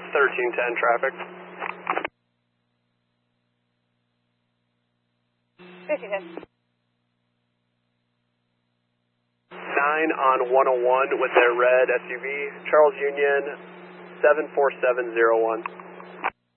1310 traffic. 1310. 9 on 101 with their red SUV, Charles Union 74701.